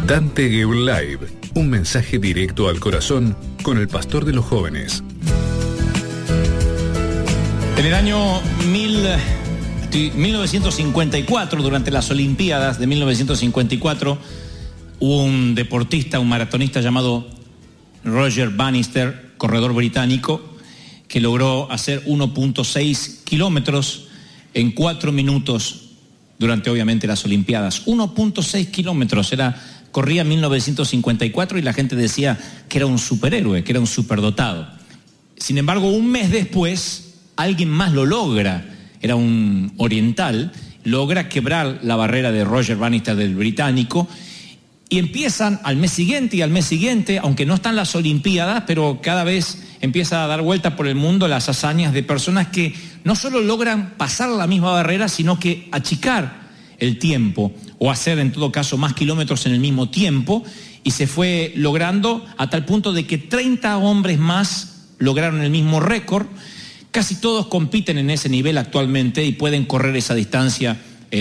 Dante Gebel Live, un mensaje directo al corazón con el pastor de los jóvenes. En el año 1954, durante las Olimpiadas de 1954, hubo un deportista, un maratonista llamado Roger Bannister, corredor británico, que logró hacer 1.6 kilómetros en 4 minutos durante, obviamente, las Olimpiadas. 1.6 kilómetros, corría en 1954 y la gente decía que era un superhéroe, que era un superdotado. Sin embargo, un mes después, alguien más lo logra, era un oriental, logra quebrar la barrera de Roger Bannister, del británico, y empiezan al mes siguiente, aunque no están las Olimpiadas, pero cada vez empieza a dar vuelta por el mundo las hazañas de personas que no solo logran pasar la misma barrera, sino que achicar el tiempo, o hacer en todo caso más kilómetros en el mismo tiempo, y se fue logrando a tal punto de que 30 hombres más lograron el mismo récord. Casi todos compiten en ese nivel actualmente y pueden correr esa distancia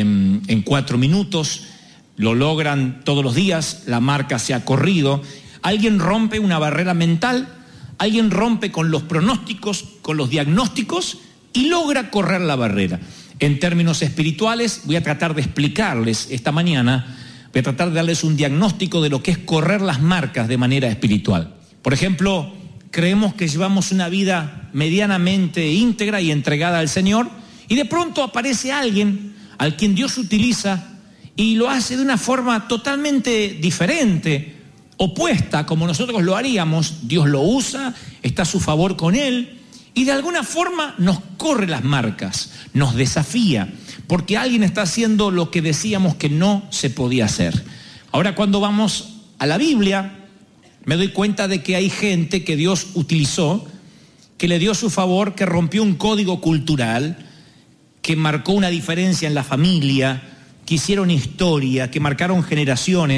en 4 minutos. Lo logran todos los días, la marca se ha corrido. Alguien rompe una barrera mental, alguien rompe con los pronósticos, con los diagnósticos y logra correr la barrera. En términos espirituales, voy a tratar de explicarles esta mañana, voy a tratar de darles un diagnóstico de lo que es correr las marcas de manera espiritual. Por ejemplo, creemos que llevamos una vida medianamente íntegra y entregada al Señor, y de pronto aparece alguien al quien Dios utiliza y lo hace de una forma totalmente diferente, opuesta como nosotros lo haríamos. Dios lo usa, está a su favor con él, y de alguna forma nos corre las marcas, nos desafía, porque alguien está haciendo lo que decíamos que no se podía hacer. Ahora, cuando vamos a la Biblia, me doy cuenta de que hay gente que Dios utilizó, que le dio su favor, que rompió un código cultural, que marcó una diferencia en la familia, que hicieron historia, que marcaron generaciones.